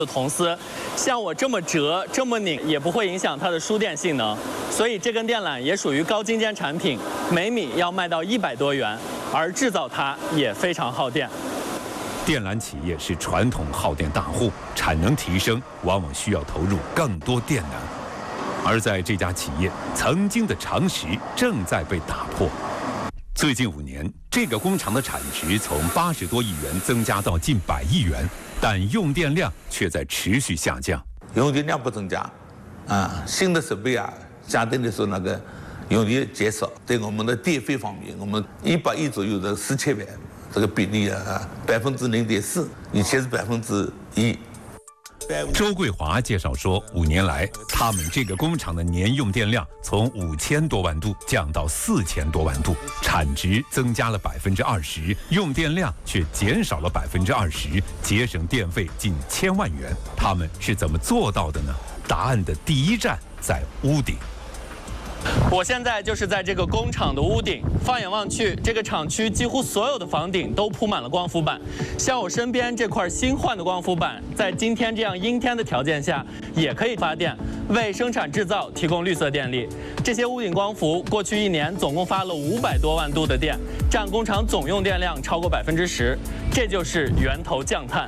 铜丝，像我这么折、这么拧，也不会影响它的输电性能。所以这根电缆也属于高精尖产品，每米要卖到100多元，而制造它也非常耗电。 电缆企业是传统耗电大户，产能提升往往需要投入更多电能。而在这家企业，曾经的常识正在被打破。最近5年，这个工厂的产值从80多亿元增加到近100亿元，但用电量却在持续下降。 用电量不增加，新的设备相对来说用电减少，对我们的电费方面，我们100亿左右的4000万，这个比例0.4%，以前是1%。 周桂华介绍说，5年来，他们这个工厂的年用电量从5000多万度降到4000多万度，产值增加了20%，用电量却减少了20%，节省电费近1000万元。他们是怎么做到的呢？答案的第一站在屋顶。 我现在就是在这个工厂的屋顶，放眼望去，这个厂区几乎所有的房顶都铺满了光伏板。像我身边这块新换的光伏板，在今天这样阴天的条件下，也可以发电，为生产制造提供绿色电力。这些屋顶光伏过去1年总共发了500多万度的电，占工厂总用电量超过10%，这就是源头降碳。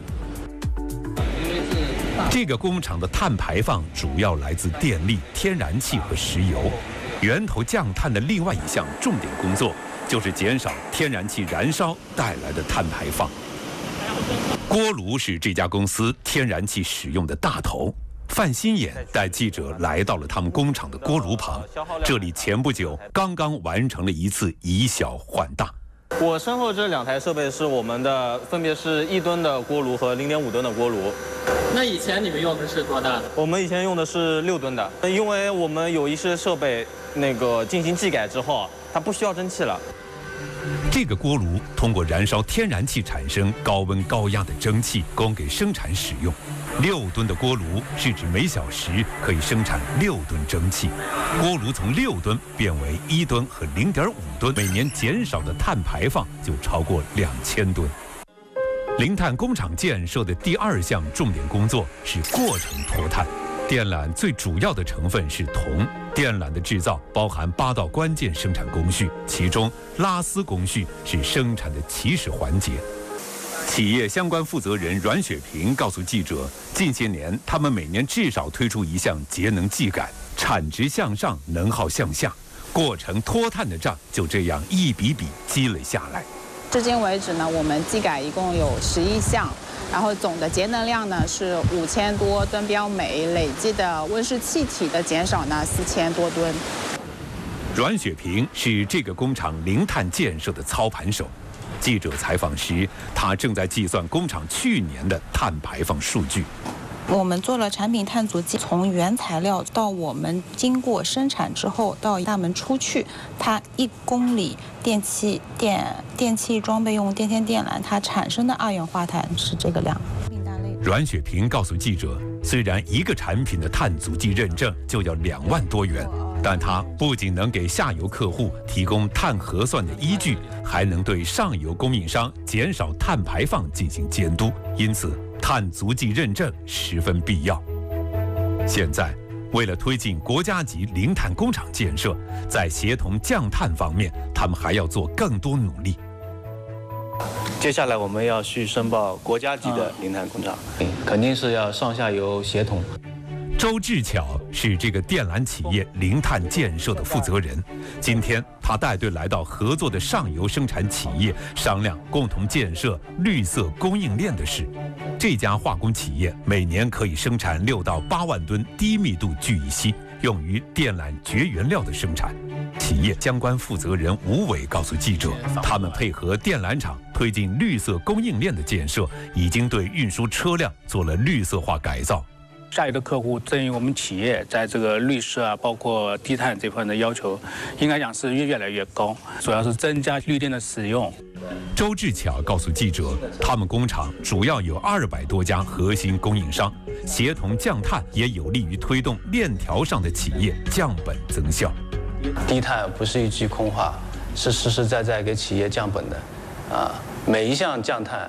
这个工厂的碳排放主要来自电力、天然气和石油。源头降碳的另外一项重点工作，就是减少天然气燃烧带来的碳排放。锅炉是这家公司天然气使用的大头。范新衍带记者来到了他们工厂的锅炉旁，这里前不久刚刚完成了一次以小换大。 我身后这2台设备是我们的，分别是1吨的锅炉和0.5吨的锅炉。 那以前你们用的是多大的？ 我们以前用的是6吨的，因为我们有一些设备进行技改之后，它不需要蒸汽了。 这个锅炉通过燃烧天然气产生高温高压的蒸汽，供给生产使用。6吨的锅炉是指每小时可以生产6吨蒸汽。锅炉从6吨变为1吨和0.5吨，每年减少的碳排放就超过2000吨。零碳工厂建设的第2项重点工作是过程脱碳。电缆最主要的成分是铜，电缆的制造包含8道关键生产工序，其中拉丝工序是生产的起始环节。企业相关负责人阮雪萍告诉记者，近些年他们每年至少推出一项节能技改，产值向上，能耗向下，过程脱碳的账就这样一笔笔积累下来。 至今为止呢，我们技改一共有11项，然后总的节能量呢是5000多吨标煤，累计的温室气体的减少呢4000多吨。 阮雪萍是这个工厂零碳建设的操盘手。记者采访时，他正在计算工厂去年的碳排放数据。 我们做了产品碳足迹，从原材料到我们经过生产之后到大门出去，它1公里电器装备用电线电缆它产生的2氧化碳是这个量。 阮雪萍告诉记者，虽然一个产品的碳足迹认证就要2万多元，但它不仅能给下游客户提供碳核算的依据，还能对上游供应商减少碳排放进行监督，因此碳足迹认证十分必要。现在，为了推进国家级零碳工厂建设，在协同降碳方面，他们还要做更多努力。 接下来我们要去申报国家级的零碳工厂，肯定是要上下游协同。 周志巧是这个电缆企业零碳建设的负责人。今天他带队来到合作的上游生产企业，商量共同建设绿色供应链的事。这家化工企业每年可以生产6到8万吨低密度聚乙烯，用于电缆绝原料的生产。企业相关负责人吴伟告诉记者，他们配合电缆厂推进绿色供应链的建设，已经对运输车辆做了绿色化改造。 下游的客户对于我们企业在这个绿色啊，包括低碳这块的要求，应该讲是越来越高，主要是增加绿电的使用。 周志巧告诉记者，他们工厂主要有200多家核心供应商，协同降碳也有利于推动链条上的企业降本增效。 低碳不是一句空话，是实实在在给企业降本的，每一项降碳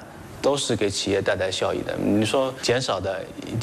都是给企业带来效益的。你说减少的